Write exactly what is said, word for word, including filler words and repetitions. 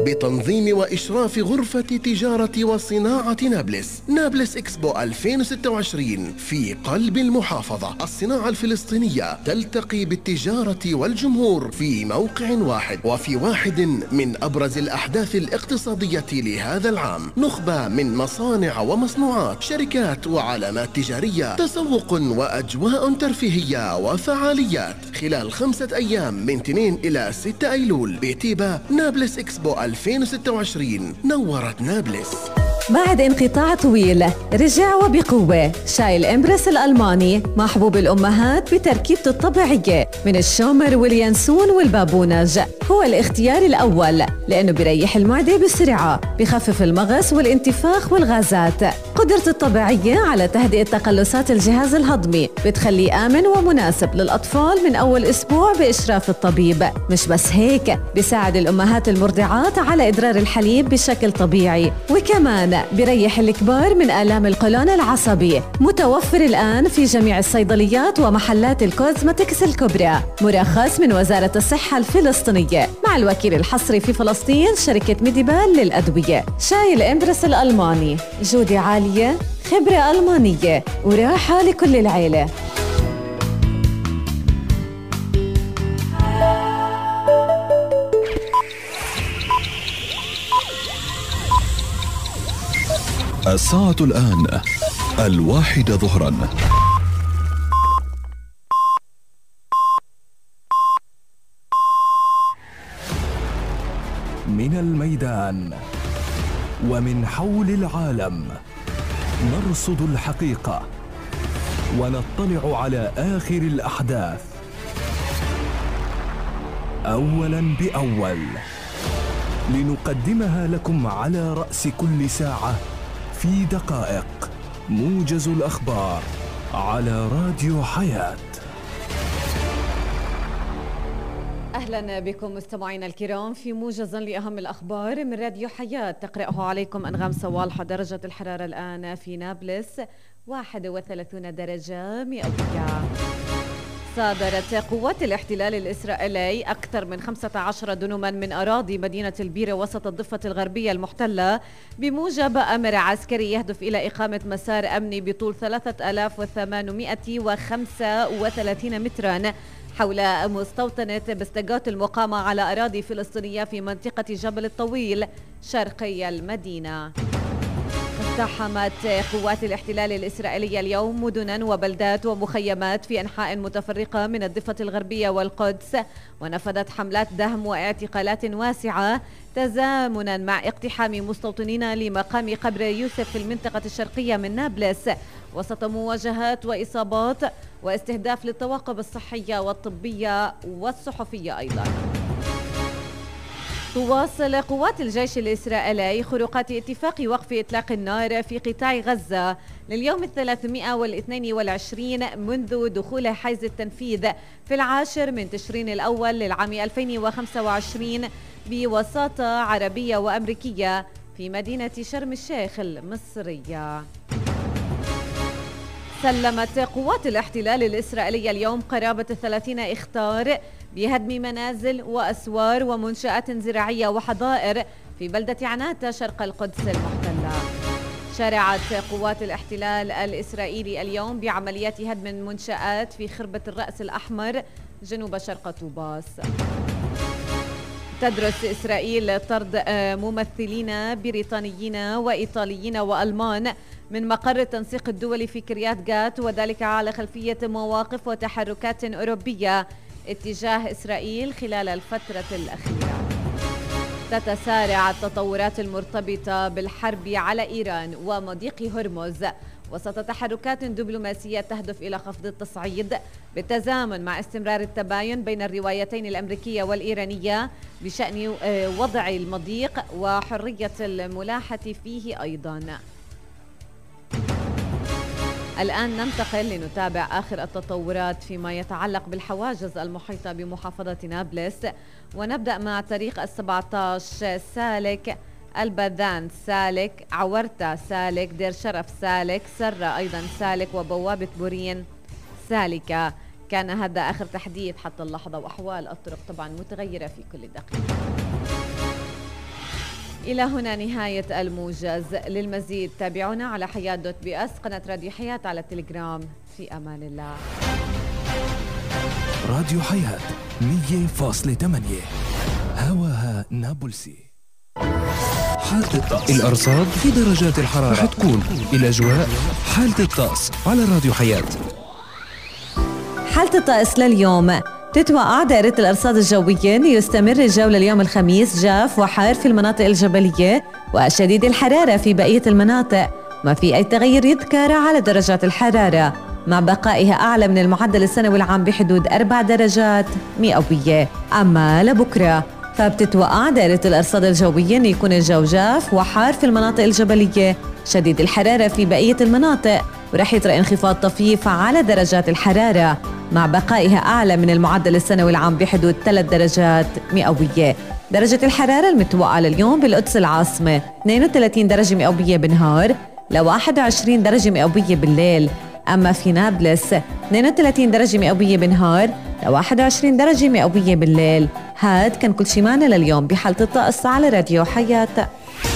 بتنظيم وإشراف غرفة تجارة وصناعة نابلس. نابلس إكسبو ألفين وستة وعشرين في قلب المحافظة. الصناعة الفلسطينية تلتقي بالتجارة والجمهور في موقع واحد، وفي واحد من أبرز الأحداث الاقتصادية لهذا العام. نخبة من مصانع ومصنوعات، شركات وعلامات تجارية، تسوق وأجواء ترفيهية وفعاليات خلال خمسة أيام من اثنين إلى ستة أيلول بتيبا. نابلس إكسبو ألفين وستة وعشرين نورت نابلس. بعد انقطاع طويل رجع وبقوة شاي الإمبرس الألماني، محبوب الأمهات بتركيبته الطبيعية من الشومر واليانسون والبابونج. هو الاختيار الأول لأنه بيريح المعدة بسرعة، بخفف المغص والانتفاخ والغازات. قدرته الطبيعية على تهدئة تقلصات الجهاز الهضمي بتخليه آمن ومناسب للأطفال من أول أسبوع بإشراف الطبيب. مش بس هيك، بيساعد الأمهات المرضعات على إدرار الحليب بشكل طبيعي، وكمان بيريح الكبار من آلام القولون العصبي. متوفر الآن في جميع الصيدليات ومحلات الكوزمتكس الكبرى، مرخص من وزارة الصحة الفلسطينية مع الوكيل الحصري في فلسطين شركة ميديبال للأدوية. شاي الإمبرس الألماني، جودة عالية، خبرة ألمانية، وراحة لكل العيلة. الساعة الآن الواحدة ظهرا. من الميدان ومن حول العالم نرصد الحقيقة ونطلع على آخر الأحداث أولاً بأول، لنقدمها لكم على رأس كل ساعة في دقائق. موجز الأخبار على راديو حياة. أهلا بكم مستمعينا الكرام في موجز لأهم الأخبار من راديو حياة، تقرأه عليكم أنغام صوالحة. درجة الحرارة الآن في نابلس واحد وثلاثين درجة مئوية. صادرت قوات الاحتلال الإسرائيلي أكثر من خمسة عشر دنما من أراضي مدينة البيرة وسط الضفة الغربية المحتلة بموجب أمر عسكري يهدف إلى إقامة مسار أمني بطول ثلاثة آلاف وثمانمئة وخمسة وثلاثين متراً حول مستوطنة بستقات المقامة على أراضي فلسطينية في منطقة جبل الطويل شرقي المدينة. اقتحمت قوات الاحتلال الإسرائيلية اليوم مدنا وبلدات ومخيمات في أنحاء متفرقة من الضفة الغربية والقدس، ونفذت حملات دهم واعتقالات واسعة تزامنا مع اقتحام مستوطنين لمقام قبر يوسف في المنطقة الشرقية من نابلس، وسط مواجهات وإصابات واستهداف للطواقم الصحية والطبية والصحفية أيضا. تواصل قوات الجيش الإسرائيلي خروقات اتفاق وقف إطلاق النار في قطاع غزة لليوم الثلاثمئة والاثنين والعشرين منذ دخول حيز التنفيذ في العاشر من تشرين الأول للعام ألفين وخمسة وعشرين بوساطة عربية وأمريكية في مدينة شرم الشيخ المصرية. سلمت قوات الاحتلال الإسرائيلية اليوم قرابة ثلاثين إخطار بهدم منازل وأسوار ومنشآت زراعية وحظائر في بلدة عناتة شرق القدس المحتلة. شرعت قوات الاحتلال الإسرائيلي اليوم بعمليات هدم منشآت في خربة الرأس الأحمر جنوب شرق طوباس. تدرس إسرائيل طرد ممثلين بريطانيين وإيطاليين وألمان من مقر التنسيق الدولي في كريات جات، وذلك على خلفية مواقف وتحركات أوروبية اتجاه إسرائيل خلال الفترة الأخيرة. تتسارع التطورات المرتبطة بالحرب على إيران ومضيق هرمز وسط تحركات دبلوماسية تهدف إلى خفض التصعيد بالتزامن مع استمرار التباين بين الروايتين الأمريكية والإيرانية بشأن وضع المضيق وحرية الملاحة فيه أيضاً. الآن ننتقل لنتابع آخر التطورات فيما يتعلق بالحواجز المحيطة بمحافظة نابلس، ونبدأ مع طريق السبعة عشر سالك البذان سالك، عورتا سالك، دير شرف سالك، سرة أيضا سالك، وبوابة بورين سالكة. كان هذا آخر تحديث حتى اللحظة، وأحوال الطرق طبعا متغيرة في كل دقيقة. إلى هنا نهاية الموجز. للمزيد تابعونا على حياة دوت بي اس، قناة راديو حياة على التليجرام. في أمان الله. راديو حياة مية فاصلة ثمانية هواها نابلسي. حالة الطقس، الأرصاد في درجات الحرارة رح تكون الأجواء. حالة الطقس على راديو حياة. حالة الطقس لليوم تتوقع دائرة الأرصاد الجوية أن يستمر الجو لليوم الخميس جاف وحار في المناطق الجبلية وشديد الحرارة في بقية المناطق، ما في أي تغير يذكر على درجات الحرارة، مع بقائها أعلى من المعدل السنوي العام بحدود أربع درجات مئوية. أما لبكرة فبتتوقع دائرة الأرصاد الجوية أن يكون الجو جاف وحار في المناطق الجبلية، شديد الحرارة في بقية المناطق، ورح يطرأ انخفاض طفيف على درجات الحرارة، مع بقائها أعلى من المعدل السنوي العام بحدود ثلاث درجات مئوية. درجة الحرارة المتوقعة لليوم بالقدس العاصمة اثنين وثلاثين درجة مئوية بالنهار ل واحد وعشرين درجة مئوية بالليل. أما في نابلس اثنين وثلاثين درجة مئوية بالنهار ل واحد وعشرين درجة مئوية بالليل. هاد كان كل شي معنا لليوم بحالة الطقس على راديو حياة.